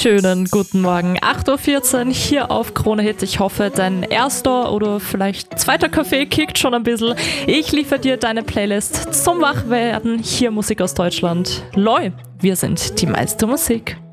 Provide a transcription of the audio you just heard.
Schönen guten Morgen, 8.14 Uhr hier auf Krone Hit. Ich hoffe, dein erster oder vielleicht zweiter Kaffee kickt schon ein bisschen. Ich liefere dir deine Playlist zum Wachwerden. Hier Musik aus Deutschland. Loi, wir sind die meiste Musik.